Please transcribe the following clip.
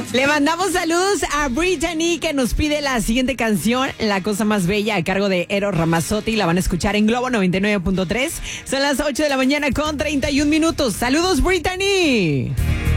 Le mandamos saludos a Brittany, que nos pide la siguiente canción, La Cosa Más Bella, a cargo de Eros Ramazzotti. La van a escuchar en Globo 99.3. Son las 8 de la mañana con 31 minutos. Saludos, Brittany.